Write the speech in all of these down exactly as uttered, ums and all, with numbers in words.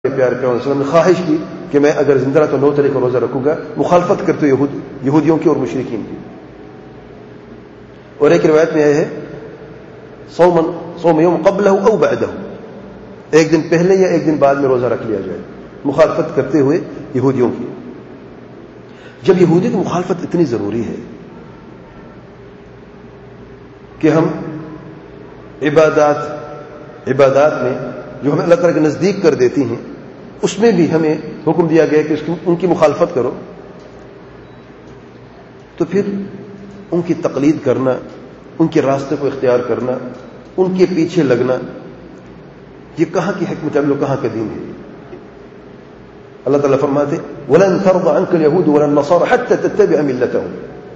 پیارے پیغمبر صلی اللہ علیہ وسلم نے خواہش کی کہ میں اگر زندہ رہا تو نو طریقہ روزہ رکھوں گا، مخالفت کرتے یہود یہودیوں کی اور مشرکین کی. اور ایک روایت میں یہ ہے صوم صوم یوم قبلہ او بعدہ، ایک دن پہلے یا ایک دن بعد میں روزہ رکھ لیا جائے، مخالفت کرتے ہوئے یہودیوں کی. جب یہودی کی مخالفت اتنی ضروری ہے کہ ہم عبادات عبادات میں جو ہمیں اللہ تعالیٰ کے نزدیک کر دیتی ہیں اس میں بھی ہمیں حکم دیا گیا کہ ان کی مخالفت کرو، تو پھر ان کی تقلید کرنا، ان کے راستے کو اختیار کرنا، ان کے پیچھے لگنا، یہ کہاں کی حکمت عمل و کہاں کا دین ہے؟ اللہ تعالیٰ فرماتے وَلَن تَرْضَ عَنْكَ الْيَهُودُ وَلَا النَّصَارَى حَتَّى تَتَّبِعَ مِلَّتَهُمْ.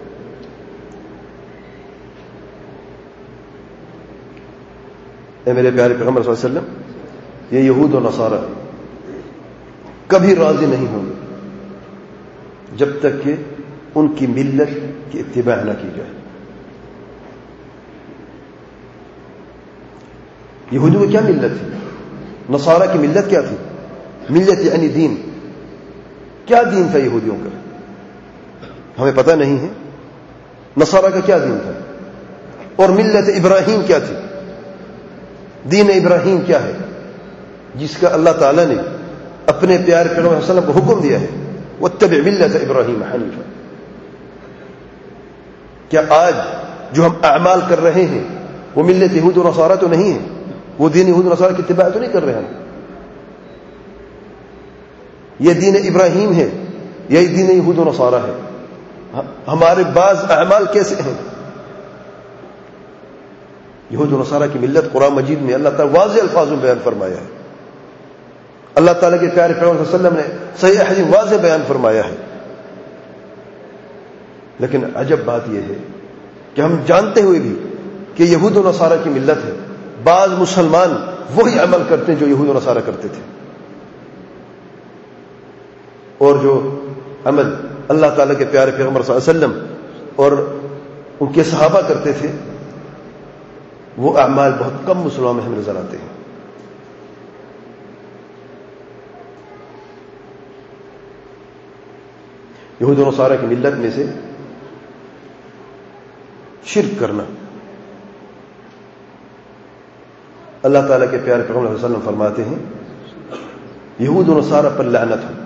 اے میرے پیارے پیغمبر صلی اللہ علیہ وسلم، یہ یہود و نصارہ کبھی راضی نہیں ہوں گے جب تک کہ ان کی ملت کی اتباع نہ کی جائے. یہودیوں کی کیا ملت تھی؟ نصارہ کی ملت کیا تھی؟ ملت یعنی دین. کیا دین تھا یہودیوں کا؟ ہمیں پتہ نہیں ہے. نصارہ کا کیا دین تھا؟ اور ملت ابراہیم کیا تھی؟ دین ابراہیم کیا ہے جس کا اللہ تعالیٰ نے اپنے پیارے پیغمبر صلی اللہ علیہ وسلم کو حکم دیا ہے واتبع ملت ابراہیم حنیفا. کیا آج جو ہم اعمال کر رہے ہیں وہ ملت یہود و نصارہ تو نہیں ہے؟ وہ دین یہود و نصارہ کی اتباع تو نہیں کر رہے ہم؟ یہ دین ابراہیم ہے، یہی دین یہود و نصارہ ہے. ہمارے بعض اعمال کیسے ہیں؟ یہود و نصارہ کی ملت قرآن مجید میں اللہ تعالیٰ واضح الفاظ میں بیان فرمایا ہے. اللہ تعالیٰ کے پیارے پیغمبر صلی اللہ علیہ وسلم نے صحیح حدیث واضح بیان فرمایا ہے. لیکن عجب بات یہ ہے کہ ہم جانتے ہوئے بھی کہ یہود و نصارہ کی ملت ہے، بعض مسلمان وہی عمل کرتے ہیں جو یہود و نصارہ کرتے تھے، اور جو عمل اللہ تعالیٰ کے پیارے پیغمبر صلی اللہ علیہ وسلم اور ان کے صحابہ کرتے تھے وہ اعمال بہت کم مسلمانوں میں ہمیں نظر آتے ہیں. یہود و نصارہ کی ملت میں سے شرک کرنا، اللہ تعالیٰ کے پیارے پیغمبر صلی اللہ علیہ وسلم فرماتے ہیں یہود و نصارہ پر لعنت ہو،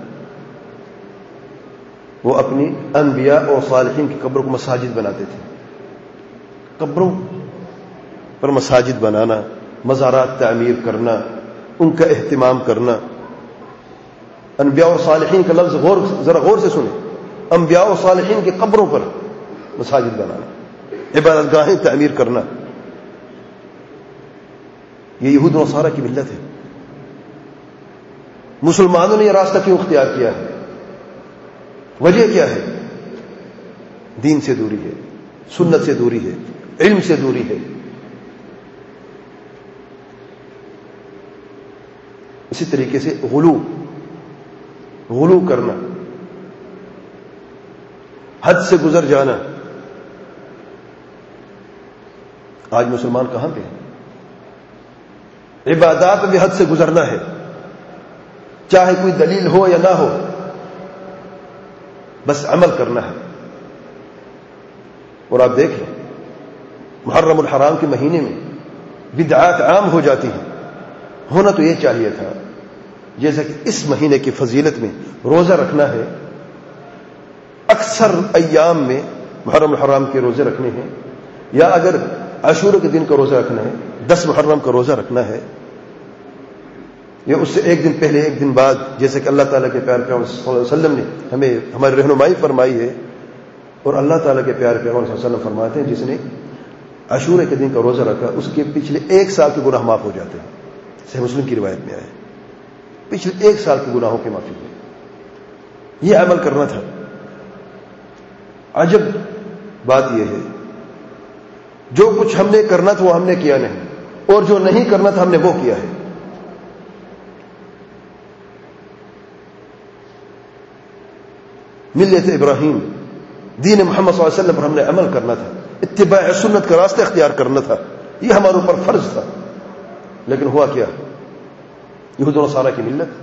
وہ اپنی انبیاء اور صالحین کی قبروں کو مساجد بناتے تھے. قبروں پر مساجد بنانا، مزارات تعمیر کرنا، ان کا اہتمام کرنا. انبیاء اور صالحین کا لفظ غور ذرا غور سے سنیں. انبیاء اور صالحین کی قبروں پر مساجد بنانا، عبادت گاہیں تعمیر کرنا، یہ یہود و نصارہ کی ملت ہے. مسلمانوں نے یہ راستہ کیوں اختیار کیا ہے؟ وجہ کیا ہے؟ دین سے دوری ہے، سنت سے دوری ہے، علم سے دوری ہے. اسی طریقے سے غلو غلو کرنا، حد سے گزر جانا. آج مسلمان کہاں پہ ہیں؟ عبادات میں حد سے گزرنا ہے، چاہے کوئی دلیل ہو یا نہ ہو، بس عمل کرنا ہے. اور آپ دیکھیں محرم الحرام کے مہینے میں بدعات عام ہو جاتی ہیں. ہونا تو یہ چاہیے تھا جیسا کہ اس مہینے کی فضیلت میں روزہ رکھنا ہے، اکثر ایام میں محرم الحرام کے روزے رکھنے ہیں، یا اگر عاشورہ کے دن کا روزہ رکھنا ہے، دس محرم کا روزہ رکھنا ہے، یا اس سے ایک دن پہلے ایک دن بعد، جیسے کہ اللہ تعالیٰ کے پیارے پیغمبر صلی اللہ علیہ وسلم نے ہمیں ہماری رہنمائی فرمائی ہے. اور اللہ تعالیٰ کے پیارے پیغمبر صلی اللہ علیہ وسلم فرماتے ہیں جس نے عاشورہ کے دن کا روزہ رکھا اس کے پچھلے ایک سال کے گناہ معاف ہو جاتے ہیں. صحیح مسلم کی روایت میں آئے پچھلے ایک سال کے گناہوں کی معافی ہوئی. یہ عمل کرنا تھا. عجب بات یہ ہے جو کچھ ہم نے کرنا تھا وہ ہم نے کیا نہیں، اور جو نہیں کرنا تھا ہم نے وہ کیا ہے. ملت ابراہیم، دین محمد صلی اللہ علیہ وسلم پر ہم نے عمل کرنا تھا، اتباع سنت کا راستہ اختیار کرنا تھا، یہ ہمارے اوپر فرض تھا. لیکن ہوا کیا؟ یہود و نصارہ کی ملت